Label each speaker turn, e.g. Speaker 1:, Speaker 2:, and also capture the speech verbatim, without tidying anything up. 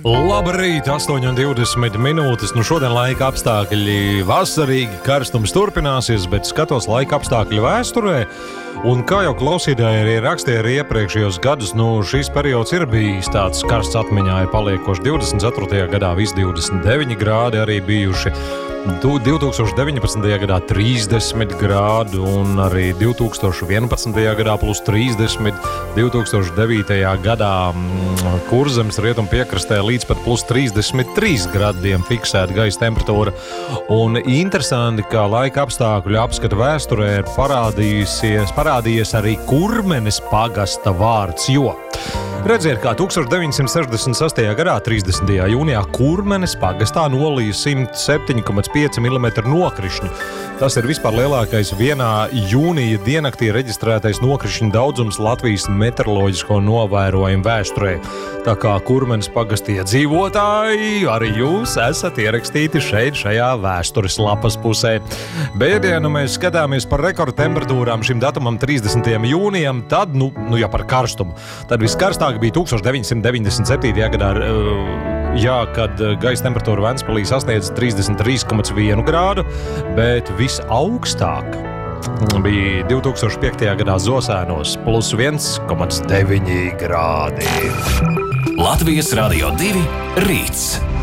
Speaker 1: Labrīt, astoņi un divdesmit minūtes. Nu šodien laika apstākļi vasarīgi, karstums turpināsies, bet skatos laika apstākļu vēsturē. Un kā jau klausītāji arī rakstīja arī iepriekšējos gadus, nu šīs periods ir bijis tāds karsts atmiņā, ir paliekoši divdesmit ceturtajā gadā visi divdesmit deviņi grādi arī bijuši. divi tūkstoši deviņpadsmitajā gadā trīsdesmit grādu un arī divi tūkstoši vienpadsmitajā gadā plus trīsdesmit, divi tūkstoši devītajā gadā Kurzemes rietumu piekrastē līdz pat plus trīsdesmit trīs grādiem fiksēta gaisa temperatūra. Un interesanti, ka laika apstākļu apskata vēsturē ir parādījusies, parādījies arī Kurmenes pagasta vārds, jo redziet, kā tūkstoš deviņsimt sešdesmit sastajā gadā, trīsdesmitajā jūnijā, Kurmenes pagastā nolīja simt septiņi komats pieci milimetri nokrišņu. Tas ir vispār lielākais vienā jūnija diennaktī reģistrētais nokrišņu daudzums Latvijas meteoroloģisko novērojumu vēsturē. Tā kā Kurmenes pagasta iedzīvotāji, arī jūs esat ierakstīti šeit, šajā vēstures lapas pusē. Bet, ja nu mēs skatāmies par rekordu temperatūrām šim datumam trīsdesmitajam jūnijam, tad, nu, nu ja par karstumu, tad viskarstāk bija tūkstoš deviņsimt deviņdesmit septītajā gadā, jā, kad gaisa temperatūra Ventspilī sasniedza trīsdesmit trīs komats viens grādu, bet visaugstāk bija divi tūkstoši piektajā gadā Zosēnos plus viens komats deviņi grādi.
Speaker 2: Latvijas Radio divi rīts.